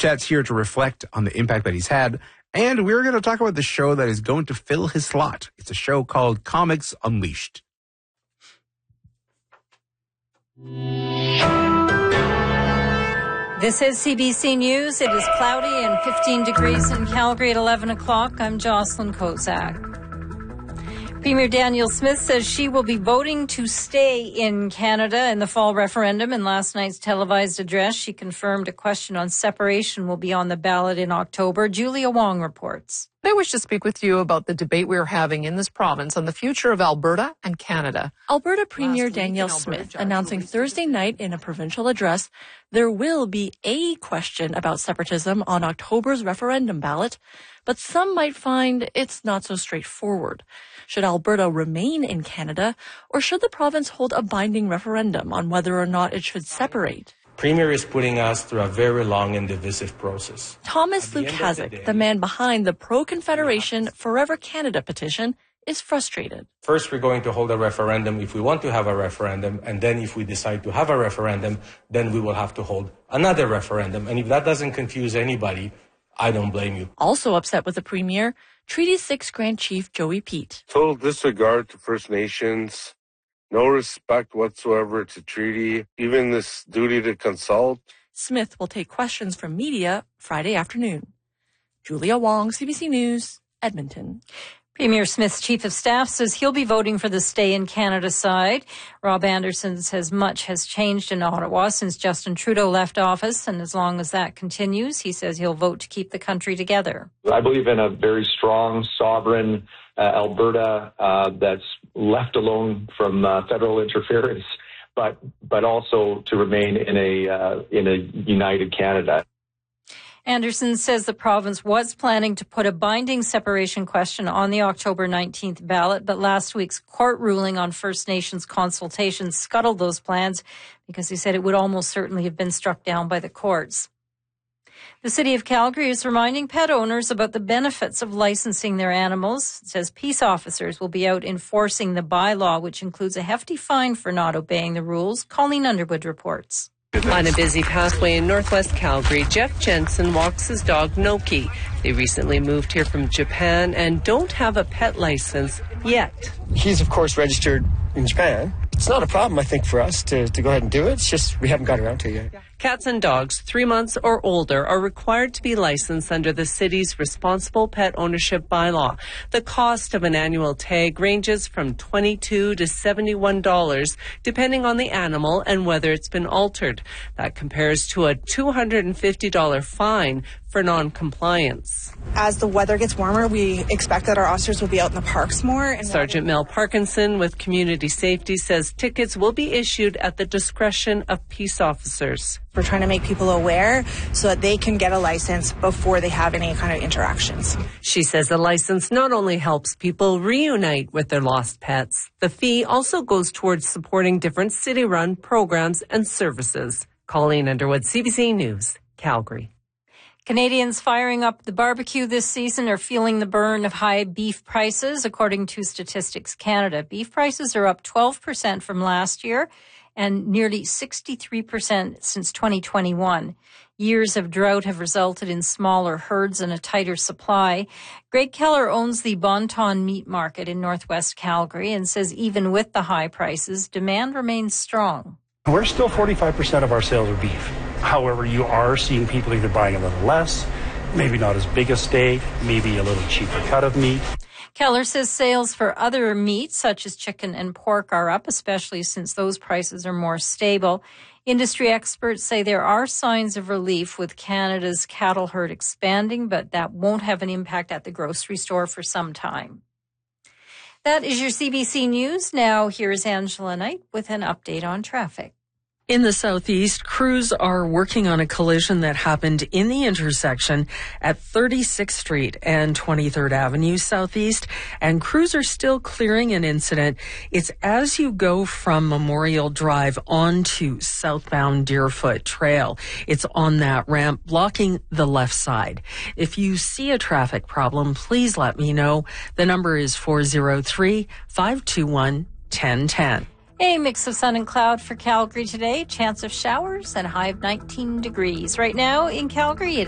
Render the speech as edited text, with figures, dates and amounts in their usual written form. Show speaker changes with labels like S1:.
S1: Chat's here to reflect on the impact that he's had. And we're going to talk about the show that is going to fill his slot. It's a show called Comics Unleashed.
S2: This is CBC News. It is cloudy and 15 degrees in Calgary at 11 o'clock. I'm Jocelyn Kozak. Premier Danielle Smith says she will be voting to stay in Canada in the fall referendum. In last night's televised address, she confirmed a question on separation will be on the ballot in October. Julia Wong reports.
S3: I wish to speak with you about the debate we're having in this province on the future of Alberta and Canada.
S4: Alberta Premier Danielle Smith announcing Thursday night in a provincial address there will be a question about separatism on October's referendum ballot, but some might find it's not so straightforward. Should Alberta remain in Canada, or should the province hold a binding referendum on whether or not it should separate?
S5: Premier is putting us through a very long and divisive process.
S4: Thomas Lukaszuk, the man behind the pro-Confederation Forever Canada petition, is frustrated.
S5: First, we're going to hold a referendum if we want to have a referendum, and then if we decide to have a referendum, then we will have to hold another referendum. And if that doesn't confuse anybody, I don't blame you.
S4: Also upset with the Premier, Treaty 6 Grand Chief Joey Peet.
S6: Total disregard to First Nations, no respect whatsoever to treaty, even this duty to consult.
S4: Smith will take questions from media Friday afternoon. Julia Wong, CBC News, Edmonton.
S2: Premier Smith's chief of staff says he'll be voting for the Stay in Canada side. Rob Anderson says much has changed in Ottawa since Justin Trudeau left office, and as long as that continues, he says he'll vote to keep the country together.
S7: I believe in a very strong, sovereign Alberta that's left alone from federal interference, but also to remain in a united Canada.
S2: Anderson says the province was planning to put a binding separation question on the October 19th ballot, but last week's court ruling on First Nations consultation scuttled those plans because he said it would almost certainly have been struck down by the courts. The City of Calgary is reminding pet owners about the benefits of licensing their animals. It says peace officers will be out enforcing the bylaw, which includes a hefty fine for not obeying the rules. Colleen Underwood reports.
S8: On a busy pathway in northwest Calgary, Jeff Jensen walks his dog Noki. They recently moved here from Japan and don't have a pet license yet.
S9: He's, of course, registered in Japan. It's not a problem, I think, for us to go ahead and do it. It's just we haven't got around to it yet.
S8: Cats and dogs 3 months or older are required to be licensed under the city's responsible pet ownership bylaw. The cost of an annual tag ranges from $22 to $71, depending on the animal and whether it's been altered. That compares to a $250 fine for non-compliance.
S10: As the weather gets warmer, we expect that our officers will be out in the parks more.
S8: Sergeant Mel Parkinson with Community Safety says tickets will be issued at the discretion of peace officers.
S10: We're trying to make people aware so that they can get a license before they have any kind of interactions.
S8: She says the license not only helps people reunite with their lost pets, the fee also goes towards supporting different city-run programs and services. Colleen Underwood, CBC News, Calgary.
S2: Canadians firing up the barbecue this season are feeling the burn of high beef prices, according to Statistics Canada. Beef prices are up 12% from last year and nearly 63% since 2021. Years of drought have resulted in smaller herds and a tighter supply. Greg Keller owns the Bonton Meat Market in northwest Calgary and says even with the high prices, demand remains strong.
S11: We're still 45% of our sales are beef. However, you are seeing people either buying a little less, maybe not as big a steak, maybe a little cheaper cut of meat.
S2: Keller says sales for other meats, such as chicken and pork, are up, especially since those prices are more stable. Industry experts say there are signs of relief with Canada's cattle herd expanding, but that won't have an impact at the grocery store for some time. That is your CBC News. Now, here is Angela Knight with an update on traffic.
S12: In the southeast, crews are working on a collision that happened in the intersection at 36th Street and 23rd Avenue Southeast, and crews are still clearing an incident. It's as you go from Memorial Drive onto southbound Deerfoot Trail. It's on that ramp blocking the left side. If you see a traffic problem, please let me know. The number is 403-521-1010.
S2: A mix of sun and cloud for Calgary today. Chance of showers and a high of 19 degrees. Right now in Calgary, it